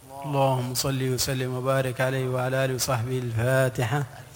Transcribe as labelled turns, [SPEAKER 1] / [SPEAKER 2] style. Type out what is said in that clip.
[SPEAKER 1] اللهم صل وسلم وبارك عليه وعلى آله وصحبه. الفاتحة.